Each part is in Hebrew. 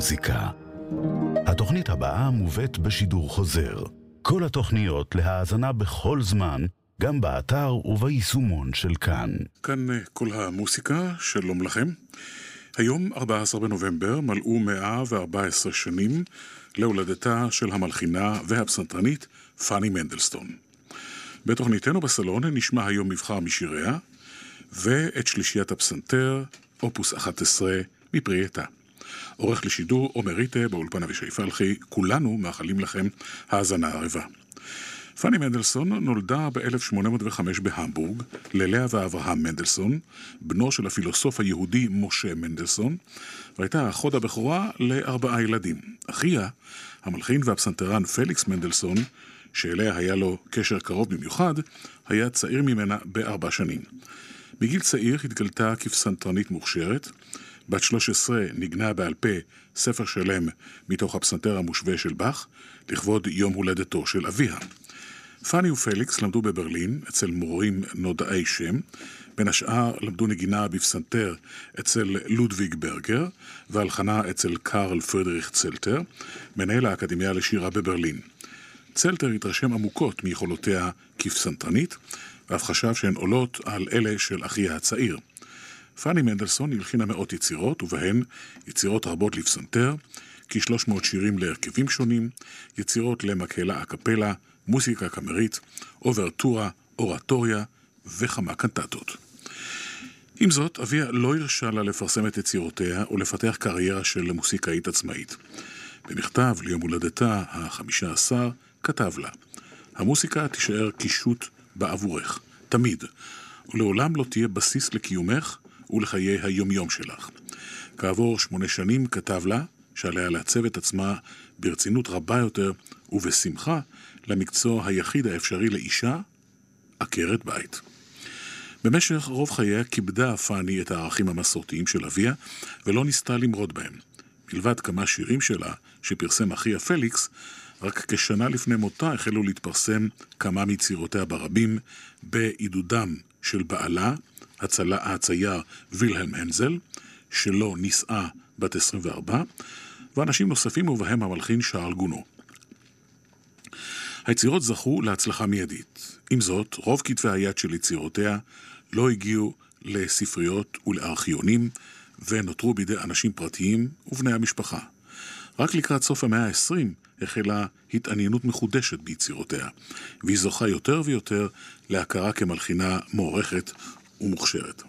מוזיקה. התוכנית הבאה מובאת בשידור חוזר. כל התוכניות להאזנה בכל זמן, גם באתר וביישומון של כאן. כאן כל המוסיקה, שלום לכם. היום, 14 בנובמבר, מלאו 114 שנים להולדתה של המלחינה והפסנתרנית פאני מנדלסטון. בתוכניתנו בסלון נשמע היום מבחר משיריה, ואת שלישיית הפסנתר, אופוס 11, מפרי עטה. עורך לשידור עומר ריטה, באולפן אבישי פלחי, כולנו מאחלים לכם האזנה ערבה. פאני מנדלסון נולדה ב-1805 בהמבורג ללאה ואברהם מנדלסון, בנו של הפילוסוף היהודי משה מנדלסון, והייתה אחות הבכורה ל4 ילדים. אחיה, המלחין והפסנתרן פליקס מנדלסון, שאליה היה לו קשר קרוב במיוחד, היה צעיר ממנה ב4 שנים. מגיל צעיר התגלתה כפסנתרנית מוכשרת. בת 13 נגנה בעל פה ספר שלם מתוך הפסנתר המושווה של באך, לכבוד יום הולדתו של אביה. פאני ופליקס למדו בברלין אצל מורים נודעי שם, בין השאר למדו נגינה בפסנתר אצל לודוויג ברגר, והלחנה אצל קרל פרידריך צלטר, מנהל האקדמיה לשירה בברלין. צלטר התרשם עמוקות מיכולותיה כפסנתרנית, ואף חשב שהן עולות על אלה של אחיה הצעיר. פאני מנדלסון הלחינה מאות יצירות, ובהן יצירות רבות לפסנתר, כ-300 שירים להרכבים שונים, יצירות למקהלה אקפלה, מוסיקה קמרית, אוברטורה, אורטוריה וכמה קנטטות. עם זאת, אביה לא הרשה לה לפרסם את יצירותיה ולפתח קריירה של מוסיקאית עצמאית. במכתב ליום הולדתה ה-15 כתב לה: המוסיקה תישאר קישוט בעבורך, תמיד, ולעולם לא תהיה בסיס לקיומך ולחיי היומיום שלך. כעבור 8 שנים כתב לה שעליה לעצב את עצמה ברצינות רבה יותר ובשמחה למקצוע היחיד האפשרי לאישה, עקרת בית. במשך רוב חייה כיבדה פאני את הערכים המסורתיים של אביה ולא ניסתה למרוד בהם. מלבד כמה שירים שלה שפרסם אחיה פליקס, רק כשנה לפני מותה החלו להתפרסם כמה מיצירותיה ברבים בעידודם של בעלה, הצייר וילהלם הנזל, שלו נישאה בת 24, ואנשים נוספים ובהם המלחין שארל גונו. היצירות זכו להצלחה מיידית. עם זאת, רוב כתבי היד של יצירותיה לא הגיעו לספריות ולארכיונים, ונותרו בידי אנשים פרטיים ובני המשפחה. רק לקראת סוף המאה ה-20 החלה התעניינות מחודשת ביצירותיה, והיא זוכה יותר ויותר להכרה כמלחינה מוערכת ומוכשרת.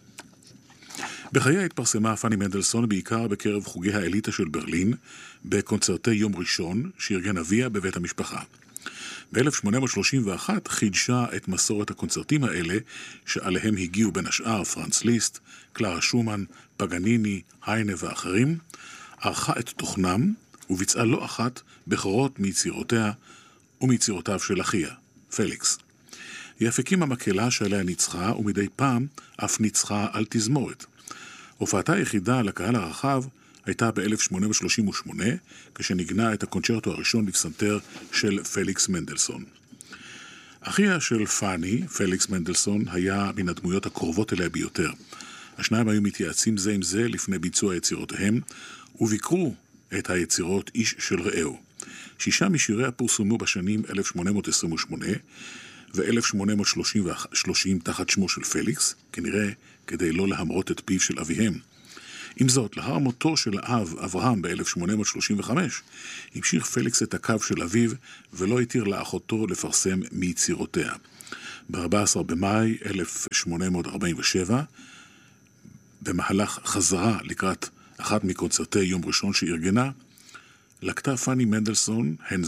בחייה התפרסמה פאני מנדלסון בעיקר בקרב חוגי האליטה של ברלין, בקונצרטי יום ראשון שארגן אביה בבית המשפחה. ב-1831 חידשה את מסורת הקונצרטים האלה, שעליהם הגיעו בין השאר פרנץ ליסט, קלרה שומן, פגניני, היינה ואחרים, ערכה את תוכנם וביצעה לא אחת בכורות מיצירותיה ומיצירותיו של אחיה, פליקס. היא אף הקימה מקהלה שעליה ניצחה, ומדי פעם אף ניצחה על תזמורת. הופעתה היחידה לקהל הרחב הייתה ב-1838, כשנגנה את הקונצ'רטו הראשון לפסנתר של פליקס מנדלסון. אחיה של פאני, פליקס מנדלסון, היה מן הדמויות הקרובות אליה ביותר. השניים היו מתייעצים זה עם זה לפני ביצוע יצירותיהם, וביקרו את היצירות איש של רעהו. 6 משיריה פורסמו בשנים 1828 ו-1830 תחת שמו של פליקס, כנראה כדי לא להמרות את פיו של אביהם. עם זאת, לאחר מותו של האב אברהם ב-1835, המשיך פליקס את הקו של אביו ולא התיר לאחותו לפרסם מיצירותיה. ב-14 במאי 1847, במהלך חזרה לקראת אחת מקונצרטי יום ראשון שארגנה, לקטה פאני מנדלסון,